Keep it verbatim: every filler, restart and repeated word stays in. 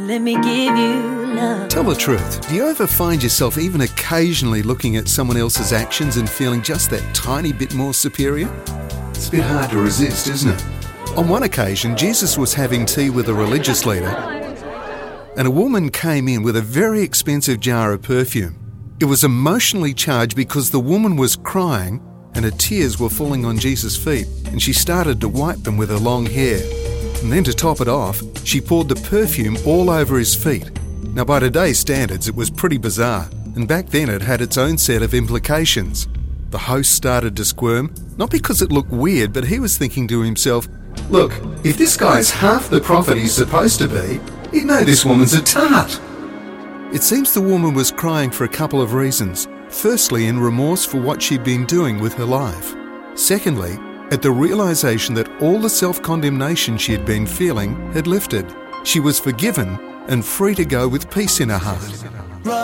let me give you love. Tell the truth. Do you ever find yourself even occasionally looking at someone else's actions and feeling just that tiny bit more superior? It's a bit hard to resist, isn't it? On one occasion, Jesus was having tea with a religious leader, and a woman came in with a very expensive jar of perfume. It was emotionally charged because the woman was crying and her tears were falling on Jesus' feet, and she started to wipe them with her long hair. And then to top it off, she poured the perfume all over his feet. Now, by today's standards, it was pretty bizarre, and back then it had its own set of implications. The host started to squirm, not because it looked weird, but he was thinking to himself, look, if this guy's half the prophet he's supposed to be, he'd know this woman's a tart. It seems the woman was crying for a couple of reasons. Firstly, in remorse for what she'd been doing with her life. Secondly, at the realization that all the self-condemnation she had been feeling had lifted. She was forgiven and free to go with peace in her heart.